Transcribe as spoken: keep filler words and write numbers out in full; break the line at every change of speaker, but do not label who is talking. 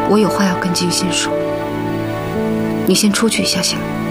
我有话要跟金星说，你先出去一下下。